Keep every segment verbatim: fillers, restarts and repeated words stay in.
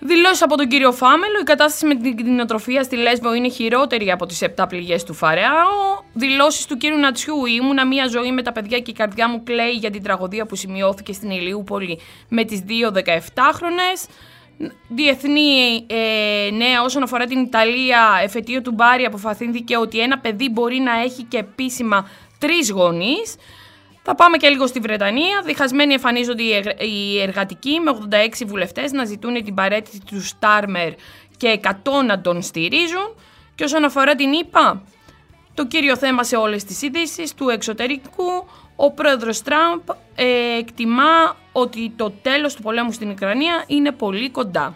Δηλώσεις από τον κύριο Φάμελο: η κατάσταση με την κτηνοτροφία στη Λέσβο είναι χειρότερη από τις επτά πληγές του Φαρεάου. Δηλώσεις του κύριου Νατσιού: ήμουνα μια ζωή με τα παιδιά και η καρδιά μου κλαίει για την τραγωδία που σημειώθηκε στην Ηλιούπολη με τις δύο δεκαεπτάχρονες. Διεθνή ε, νέα όσον αφορά την Ιταλία: εφετείο του Μπάρι αποφασίστηκε ότι ένα παιδί μπορεί να έχει και επίσημα τρεις γονείς. Θα πάμε και λίγο στη Βρετανία. Διχασμένοι εμφανίζονται οι εργατικοί με ογδόντα έξι βουλευτές να ζητούν την παρέτηση του Στάρμερ και εκατό να τον στηρίζουν. Και όσον αφορά την ΗΠΑ, το κύριο θέμα σε όλες τις ειδήσεις του εξωτερικού, ο πρόεδρος Τραμπ ε, εκτιμά ότι το τέλος του πολέμου στην Ουκρανία είναι πολύ κοντά.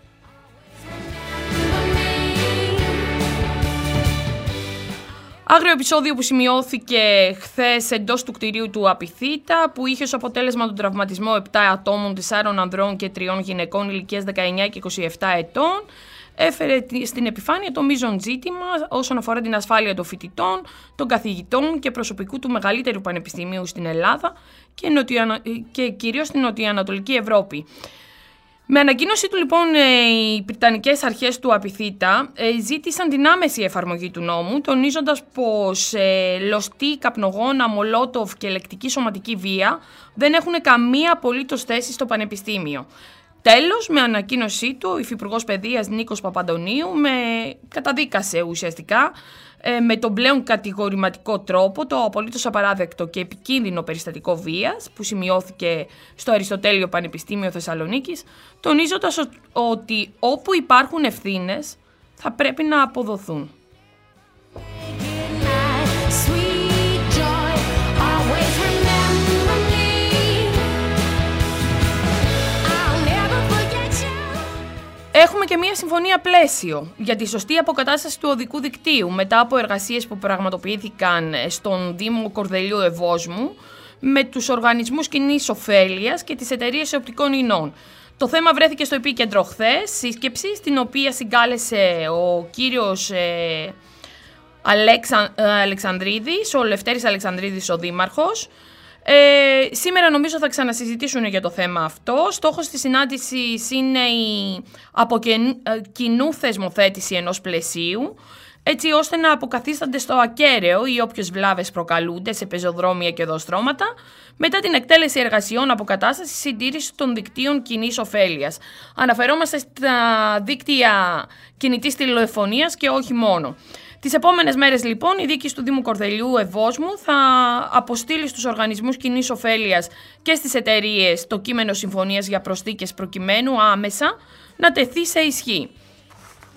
Άγριο επεισόδιο που σημειώθηκε χθες εντός του κτηρίου του Απιθύτα, που είχε ως αποτέλεσμα τον τραυματισμό επτά ατόμων, τεσσάρων ανδρών και τριών γυναικών ηλικίας δεκαεννιά και είκοσι επτά ετών, έφερε στην επιφάνεια το μείζον ζήτημα όσον αφορά την ασφάλεια των φοιτητών, των καθηγητών και προσωπικού του μεγαλύτερου πανεπιστημίου στην Ελλάδα και, νοτιοανα... και κυρίως στην νοτιοανατολική Ευρώπη. Με ανακοίνωση του λοιπόν οι Βρετανικές αρχές του Απιθύτα ζήτησαν την άμεση εφαρμογή του νόμου, τονίζοντας πως ε, λωστή, καπνογόνα, μολότοφ και λεκτική σωματική βία δεν έχουν καμία απολύτως θέση στο πανεπιστήμιο. Τέλος, με ανακοίνωσή του, ο Υφυπουργός Παιδείας Νίκος Παπαντονίου με καταδίκασε ουσιαστικά ε, με τον πλέον κατηγορηματικό τρόπο το απολύτως απαράδεκτο και επικίνδυνο περιστατικό βίας που σημειώθηκε στο Αριστοτέλειο Πανεπιστήμιο Θεσσαλονίκης, τονίζοντας ότι όπου υπάρχουν ευθύνες θα πρέπει να αποδοθούν. Έχουμε και μια συμφωνία πλαίσιο για τη σωστή αποκατάσταση του οδικού δικτύου μετά από εργασίες που πραγματοποιήθηκαν στον Δήμο Κορδελιού Ευόσμου με τους οργανισμούς κοινής ωφέλειας και τις εταιρείες οπτικών ινών. Το θέμα βρέθηκε στο επίκεντρο χθες, σύσκεψη στην οποία συγκάλεσε ο κύριος ε, Αλέξαν, ε, Αλεξανδρίδης, ο Λευτέρης Αλεξανδρίδης ο Δήμαρχος. Ε, σήμερα νομίζω θα ξανασυζητήσουν για το θέμα αυτό. Στόχος της συνάντησης είναι η από κοινού θεσμοθέτηση ενός πλαισίου, έτσι ώστε να αποκαθίστανται στο ακέραιο ή όποιες βλάβες προκαλούνται σε πεζοδρόμια και οδοστρώματα μετά την εκτέλεση εργασιών αποκατάστασης συντήρηση των δικτύων κοινής ωφέλειας. Αναφερόμαστε στα δίκτυα κινητής τηλεφωνίας και όχι μόνο. Τις επόμενες μέρες λοιπόν η διοίκηση του Δήμου Κορδελιού Ευόσμου θα αποστείλει στους οργανισμούς κοινής ωφέλειας και στις εταιρείες το κείμενο συμφωνίας για προσθήκες προκειμένου άμεσα να τεθεί σε ισχύ.